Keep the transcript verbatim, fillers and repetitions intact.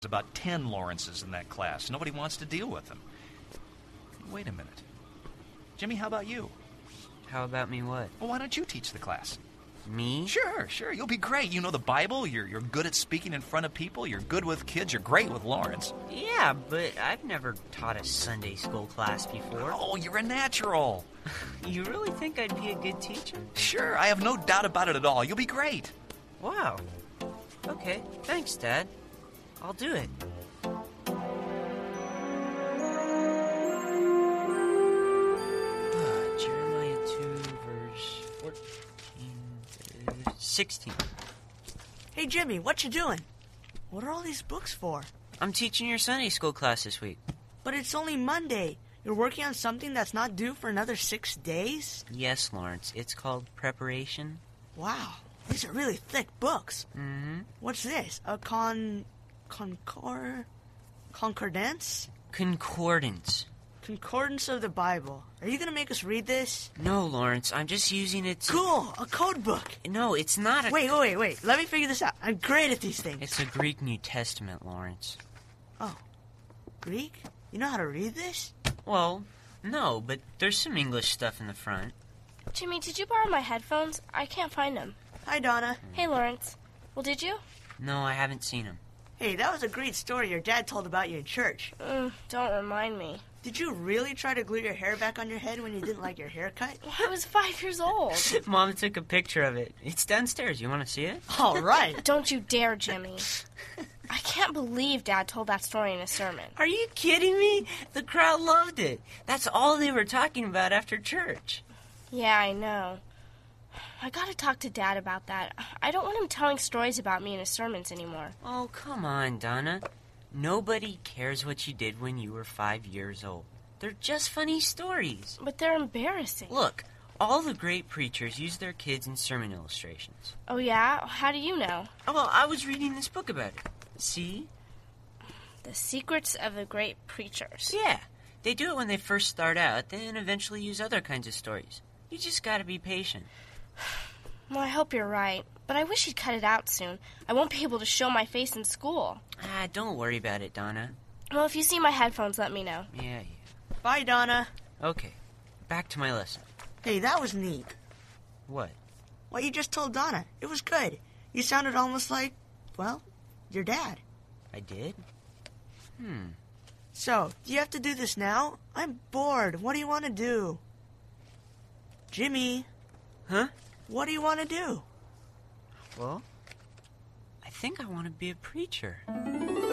about ten Lawrences in that class. Nobody wants to deal with them. Wait a minute. Jimmy, how about you? How about me what? Well, why don't you teach the class? Me? Sure, sure. You'll be great. You know the Bible. You're you're good at speaking in front of people. You're good with kids. You're great with Lawrence. Yeah, but I've never taught a Sunday school class before. Oh, you're a natural. You really think I'd be a good teacher? Sure, I have no doubt about it at all. You'll be great. Wow. Okay, thanks, Dad. I'll do it. Uh, Jeremiah two, verse fourteen to sixteen. Hey, Jimmy, what you doing? What are all these books for? I'm teaching your Sunday school class this week. But it's only Monday. You're working on something that's not due for another six days? Yes, Lawrence. It's called preparation. Wow, these are really thick books. Mm-hmm. What's this? A con... Concor... Concordance? Concordance. Concordance of the Bible. Are you gonna make us read this? No, Lawrence. I'm just using it to... Cool! A code book! No, it's not a... Wait, wait, wait, wait. Let me figure this out. I'm great at these things. It's a Greek New Testament, Lawrence. Oh. Greek? You know how to read this? Well, no, but there's some English stuff in the front. Jimmy, did you borrow my headphones? I can't find them. Hi, Donna. Hey, Lawrence. Well, did you? No, I haven't seen them. Hey, that was a great story your dad told about you in church. Mm, don't remind me. Did you really try to glue your hair back on your head when you didn't like your haircut? Well, I was five years old. Mom took a picture of it. It's downstairs. You want to see it? All right. Don't you dare, Jimmy. I can't believe Dad told that story in a sermon. Are you kidding me? The crowd loved it. That's all they were talking about after church. Yeah, I know. I gotta talk to Dad about that. I don't want him telling stories about me in his sermons anymore. Oh, come on, Donna. Nobody cares what you did when you were five years old. They're just funny stories. But they're embarrassing. Look, all the great preachers use their kids in sermon illustrations. Oh, yeah? How do you know? Oh, well, I was reading this book about it. See? The Secrets of the Great Preachers. Yeah. They do it when they first start out, then eventually use other kinds of stories. You just gotta be patient. Well, I hope you're right. But I wish he'd cut it out soon. I won't be able to show my face in school. Ah, don't worry about it, Donna. Well, if you see my headphones, let me know. Yeah, yeah. Bye, Donna. Okay, back to my lesson. Hey, that was neat. What? What you just told Donna. It was good. You sounded almost like, well, your dad. I did? Hmm. So, do you have to do this now? I'm bored. What do you want to do? Jimmy. Huh? What do you want to do? Well, I think I want to be a preacher.